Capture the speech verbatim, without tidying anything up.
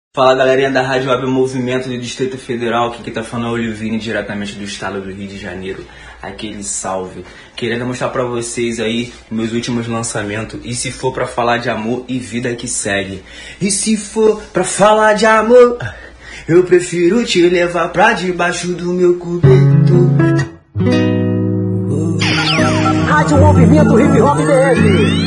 Fala galerinha da Rádio Web Movimento do Distrito Federal, aqui que tá falando é o Olivine, diretamente do estado do Rio de Janeiro. Aquele salve. Querendo mostrar pra vocês aí meus últimos lançamentos. E se for pra falar de amor e vida que segue. E se for pra falar de amor, eu prefiro te levar pra debaixo do meu cobertor. Rádio Movimento Hip Hop B R.